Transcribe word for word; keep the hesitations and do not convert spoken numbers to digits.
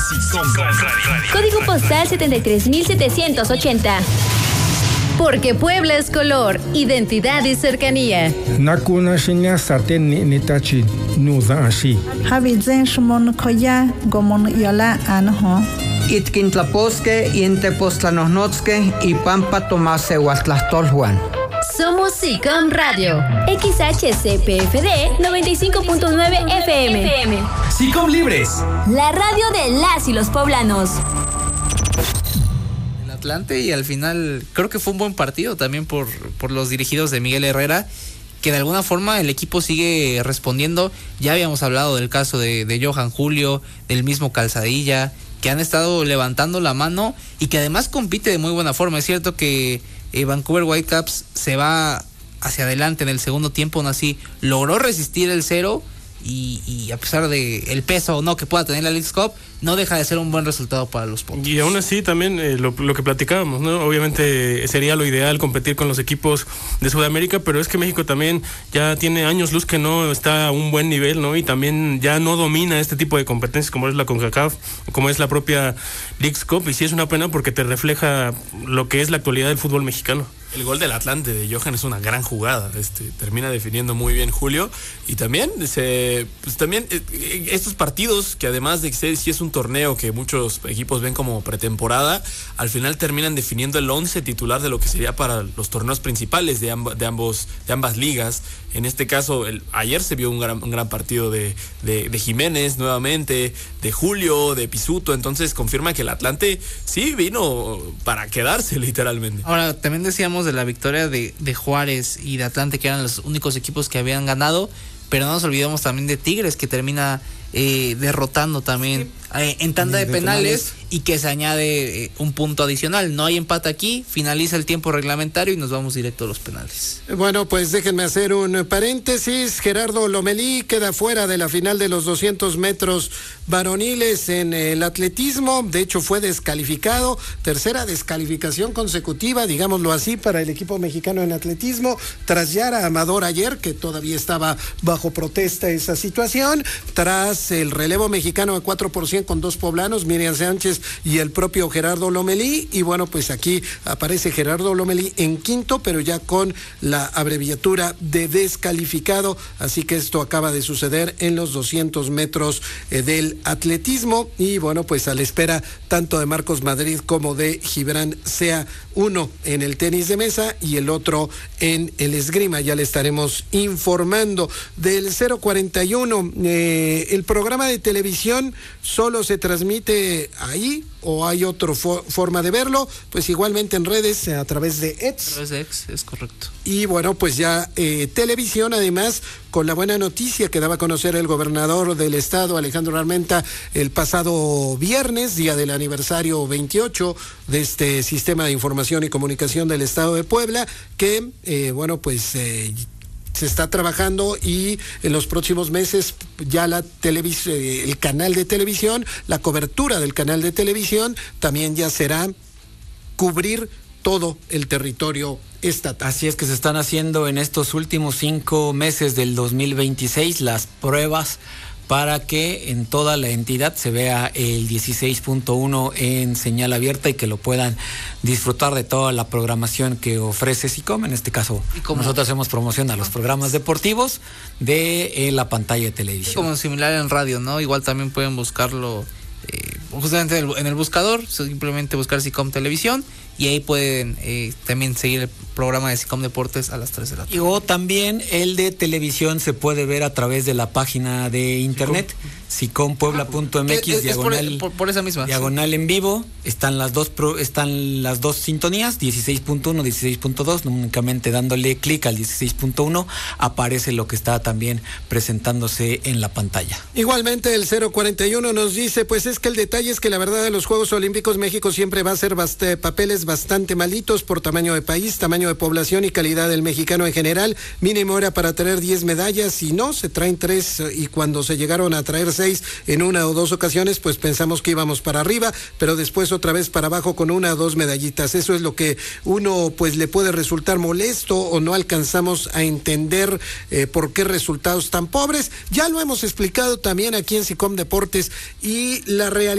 SICOM Radio. Código postal setenta y tres mil setecientos ochenta. Porque Puebla es color, identidad y cercanía. Nakuna shinya saten nitachi nuza ashi. Habizen shmon koya gomon yola anho. Itkintlaposque, Intepostlanosnotzque y Pampa Tomase Huastlastolhuan. Somos SICOM Radio. X H C P F D noventa y cinco punto nueve F M. SICOM Libres. La radio de las y los poblanos. El Atlante, y al final creo que fue un buen partido también por, por los dirigidos de Miguel Herrera, que de alguna forma el equipo sigue respondiendo. Ya habíamos hablado del caso de, de Johan Julio, del mismo Calzadilla, que han estado levantando la mano y que además compite de muy buena forma. Es cierto que eh, Vancouver Whitecaps se va hacia adelante en el segundo tiempo, aún así logró resistir el cero y, y a pesar de el peso o no que pueda tener la Leagues Cup, no deja de ser un buen resultado para los Potros. Y aún así también eh, lo, lo que platicábamos, ¿no? Obviamente sería lo ideal competir con los equipos de Sudamérica, pero es que México también ya tiene años luz que no está a un buen nivel, ¿no? Y también ya no domina este tipo de competencias como es la CONCACAF, como es la propia Leagues Cup, y sí es una pena porque te refleja lo que es la actualidad del fútbol mexicano. El gol del Atlante de Johan es una gran jugada, este termina definiendo muy bien Julio, y también se pues también eh, estos partidos que además de que si es un torneo que muchos equipos ven como pretemporada, al final terminan definiendo el once titular de lo que sería para los torneos principales de, amb- de ambos de ambas ligas. En este caso, el, ayer se vio un gran, un gran partido de, de, de Jiménez nuevamente, de Julio, de Pisuto, entonces confirma que el Atlante sí vino para quedarse literalmente. Ahora, también decíamos de la victoria de, de Juárez y de Atlante, que eran los únicos equipos que habían ganado, pero no nos olvidamos también de Tigres, que termina eh, derrotando también eh, en tanda de, de penales, penales y que se añade eh, un punto adicional. No hay empate aquí, finaliza el tiempo reglamentario y nos vamos directo a los penales. Bueno, pues déjenme hacer un paréntesis. Gerardo Lomelí queda fuera de la final de los doscientos metros varoniles en el atletismo. De hecho, fue descalificado. Tercera descalificación consecutiva, digámoslo así, para el equipo mexicano en atletismo, tras Yara Amador ayer, que todavía estaba bajo protesta esa situación, tras el relevo mexicano a cuatro por ciento con dos poblanos, Miriam Sánchez y el propio Gerardo Lomelí. Y bueno, pues aquí aparece Gerardo Lomelí en quinto, pero ya con la abreviatura de descalificado. Así que esto acaba de suceder en los doscientos metros eh, del atletismo. Y bueno, pues a la espera tanto de Marcos Madrid como de Gibran Sea, uno en el tenis de mesa y el otro en el esgrima. Ya le estaremos informando. Del cero cuarenta y uno, eh, el programa de televisión solo se transmite ahí o hay otra fo- forma de verlo, pues igualmente en redes a través de X. A través de X, es correcto. Y bueno, pues ya eh, televisión, además, con la buena noticia que daba a conocer el gobernador del estado, Alejandro Armenta, el pasado viernes, día del aniversario veintiocho de este sistema de información y comunicación del estado de Puebla, que, eh, bueno, pues... Eh, se está trabajando y en los próximos meses ya la televisión, el canal de televisión, la cobertura del canal de televisión también ya será cubrir todo el territorio estatal. Así es que se están haciendo en estos últimos cinco meses del dos mil veintiséis las pruebas para que en toda la entidad se vea el dieciséis punto uno en señal abierta y que lo puedan disfrutar de toda la programación que ofrece SICOM. En este caso, nosotros hacemos promoción a los programas deportivos de eh, la pantalla de televisión. Como similar en radio, ¿no? Igual también pueden buscarlo eh, justamente en el, en el buscador, simplemente buscar SICOM Televisión, y ahí pueden eh, también seguir el programa de SICOM Deportes a las tres de la tarde. Y o también el de televisión se puede ver a través de la página de internet, sicom puebla punto m x, es, es diagonal, por, por esa misma. diagonal en vivo. Están las dos pro, están las dos sintonías, dieciséis punto uno, dieciséis punto dos. Únicamente dándole clic al dieciséis punto uno aparece lo que está también presentándose en la pantalla. Igualmente el cero cuarenta y uno nos dice, pues es que el detalle es que la verdad de los Juegos Olímpicos México siempre va a ser bast- papeles bastante malitos por tamaño de país, tamaño de población y calidad del mexicano en general. Mínimo era para traer diez medallas y no, se traen tres, y cuando se llegaron a traer seis en una o dos ocasiones, pues pensamos que íbamos para arriba, pero después otra vez para abajo con una o dos medallitas. Eso es lo que uno pues le puede resultar molesto o no alcanzamos a entender eh, por qué resultados tan pobres. Ya lo hemos explicado también aquí en SICOM Deportes y la realidad